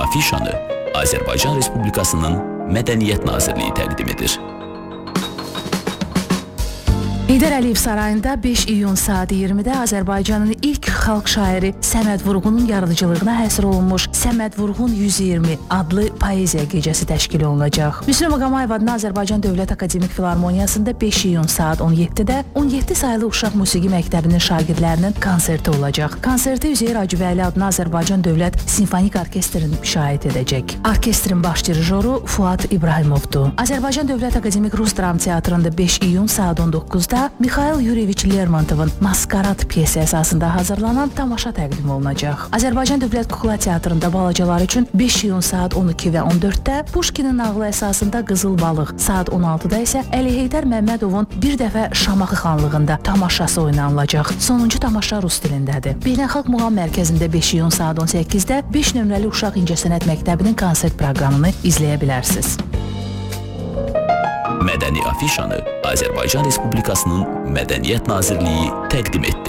afişanı Azərbaycan Respublikasının Mədəniyyət Nazirliyi təqdim edir. Heydər Əliyev Sarayında 5 iyun saat 20-də Azərbaycanın ilk xalq şairi Səməd Vurğunun yaradıcılığına həsr olunmuş Səməd Vurğun 120 adlı poeziya gecəsi təşkil olunacaq. Müslüm Ağamayev adına Azərbaycan Dövlət Akademik Filarmoniyasında 5 iyun saat 17-də 17 sayılı uşaq musiqi məktəbinin şagirdlərinin konserti olacaq. Konserti Üzeyir Hacıbəyli adına Azərbaycan Dövlət Simfonik Orkestrinin müşahidə edəcək. Orkestrin baş dirijoru Fuad İbrahimovdur. Azərbaycan Dövlət Akademik Rus Dram Teatrında 5 iyun saat 19-da Mikhail Yuryeviç Lermontovun Maskarad piyesi əsasında hazırlanan tamaşa təqdim olunacaq. Azərbaycan Dövlət Kukla Teatrında balacalar üçün 5 iyun saat 12 və 14-də Puşkinin nağılı əsasında Qızıl Balıq, saat 16-da isə Əli Heydər Məmmədovun Bir dəfə Şamaxı xanlığında tamaşası oynanılacaq. Sonuncu tamaşa rus dilindədir. Beynəlxalq Muğam Mərkəzində 5 iyun saat 18-də 5 nömrəli Uşaq İncəsənət Məktəbinin konsert proqramını izləyə bilərsiniz. Mədəni afişanı Azərbaycan Respublikasının Mədəniyyət Nazirliyi təqdim etdi.